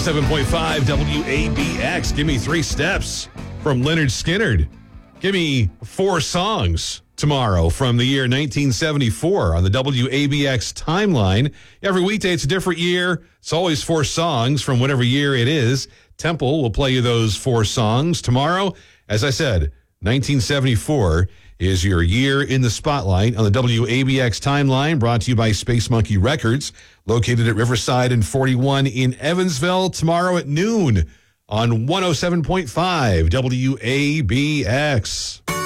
107.5 WABX. Give me 3 steps from Leonard Skinnard. Give me 4 songs tomorrow from the year 1974 on the WABX timeline. Every weekday, it's a different year. It's always 4 songs from whatever year it is. Temple will play you those 4 songs tomorrow. As I said, 1974 is your year in the spotlight on the WABX timeline, brought to you by Space Monkey Records, located at Riverside and 41 in Evansville, tomorrow at noon on 107.5 WABX.